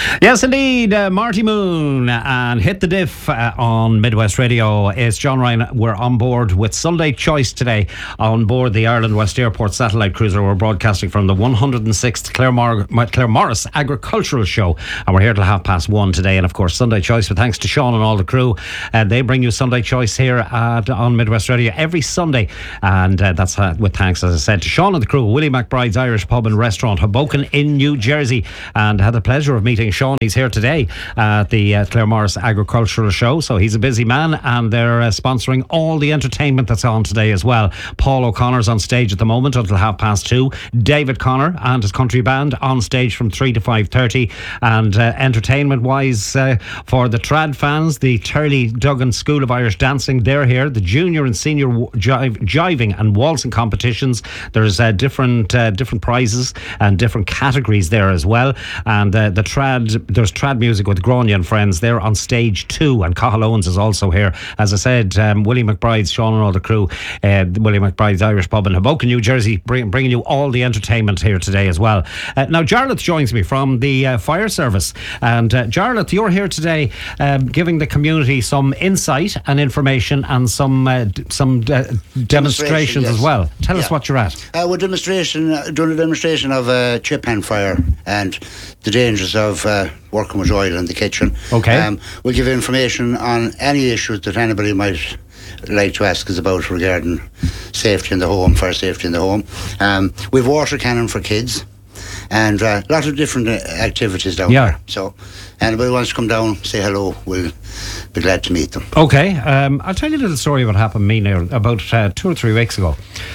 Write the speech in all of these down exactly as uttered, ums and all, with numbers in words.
Yes, indeed. Uh, Marty Moon and Hit the Diff uh, on Midwest Radio. It's John Ryan. We're on board with Sunday Choice today on board the Ireland West Airport satellite cruiser. We're broadcasting from the one hundred sixth Clare, Mar- Clare Morris Agricultural Show, and we're here till half past one today. And of course, Sunday Choice, with thanks to Sean and all the crew. Uh, they bring you Sunday Choice here at, on Midwest Radio every Sunday, and uh, that's uh, with thanks, as I said, to Sean and the crew. Willie McBride's Irish Pub and Restaurant, Hoboken in New Jersey, and had the pleasure of meeting Sean. He's here today at the uh, Clare Morris Agricultural Show, so he's a busy man, and they're uh, sponsoring all the entertainment that's on today as well. Paul O'Connor's on stage at the moment until half past two. David Connor and his country band on stage from three to five thirty. And uh, entertainment wise, uh, for the trad fans, the Turley Duggan School of Irish Dancing, they're here. The junior and senior jive, jiving and waltzing competitions, there's uh, different uh, different prizes and different categories there as well. And uh, the trad, there's trad music with Grania and friends. They're on stage two, and Cathal Owens is also here. As I said, um, Willie McBride's, Sean and all the crew, uh, Willie McBride's Irish Pub in Hoboken, New Jersey, bring, bringing you all the entertainment here today as well. Uh, now, Jarlath joins me from the uh, fire service, and uh, Jarlath, you're here today um, giving the community some insight and information and some uh, d- some uh, demonstrations yes. as well. Tell yeah. us what you're at. Uh, we're demonstration, uh, doing a demonstration of uh, chip hand fire and the dangers of uh, working with oil in the kitchen. Okay. Um, we'll give information on any issues that anybody might like to ask us about regarding safety in the home, fire safety in the home. Um, we've water cannon for kids, and uh, a lot of different uh, activities down Yeah. there. So anybody wants to come down, say hello, we'll be glad to meet them. Okay, um, I'll tell you a little story what happened to me now about uh, two or three weeks ago.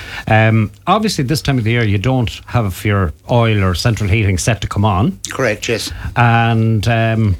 Um, obviously, this time of the year, you don't have your oil or central heating set to come on. Correct, yes. And um,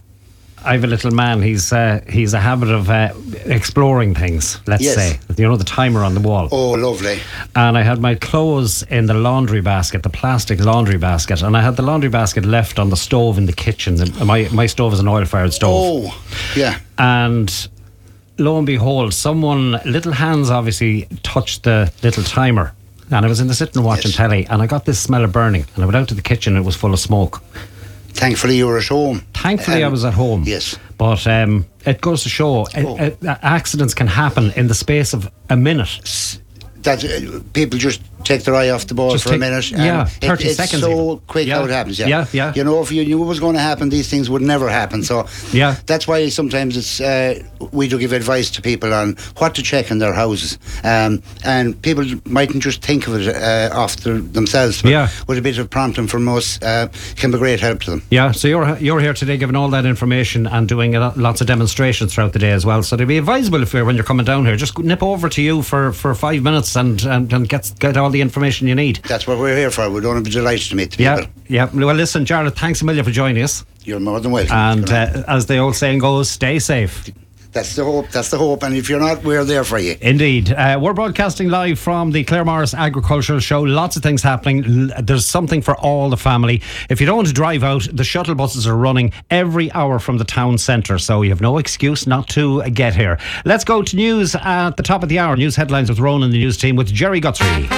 I have a little man. He's uh, he's a habit of uh, exploring things. Let's Yes. say, you know, the timer on the wall. Oh, lovely. And I had my clothes in the laundry basket, the plastic laundry basket, and I had the laundry basket left on the stove in the kitchen. The- My my stove is an oil-fired stove. Oh, yeah. And lo and behold, someone, little hands obviously touched the little timer, and I was in the sitting room watching Yes. telly, and I got this smell of burning, and I went out to the kitchen and it was full of smoke. Thankfully, you were at home. Thankfully, Um, I was at home. Yes. But um, it goes to show, Oh. uh, uh, accidents can happen in the space of a minute. That uh, people just take their eye off the ball Just for take- a minute. and yeah, it- thirty it's seconds so even. quick Yeah. how it happens. Yeah. Yeah, yeah. You know, if you knew what was going to happen, these things would never happen. So Yeah. that's why sometimes it's uh, we do give advice to people on what to check in their houses, um, and people mightn't just think of it uh, off their, themselves. But Yeah. with a bit of prompting from us, uh, can be great help to them. Yeah, so you're you're here today giving all that information and doing a lot, lots of demonstrations throughout the day as well. So it'd be advisable if you're, when you're coming down here, just nip over to you for, for five minutes and, and, and get get all the information you need. That's what we're here for. We're going to be delighted to meet the Yeah, people. yeah. Well, listen, Jarlath, thanks a million for joining us. You're more than welcome. And uh, as the old saying goes, stay safe. That's the hope. That's the hope. And if you're not, we're there for you. Indeed. Uh, we're broadcasting live from the Clare Morris Agricultural Show. Lots of things happening. L- There's something for all the family. If you don't want to drive out, the shuttle buses are running every hour from the town centre, so you have no excuse not to get here. Let's go to news at the top of the hour. News headlines with Ronan and the news team with Jerry Guthrie.